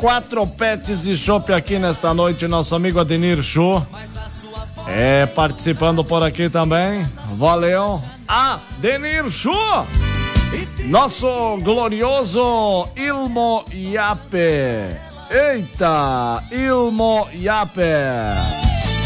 4 pets de chopp aqui nesta noite, nosso amigo Adenir Chu. Participando por aqui também. Valeu, Adenir Chu. Nosso glorioso Ilmo Iape. Eita, Ilmo Iape.